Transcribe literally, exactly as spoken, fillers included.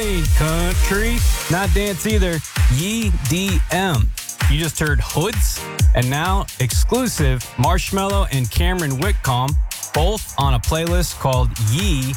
ain't country, not dance either. Ye D M. You just heard Hoods, and now exclusive Marshmello and Cameron Whitcomb, both on a playlist called Ye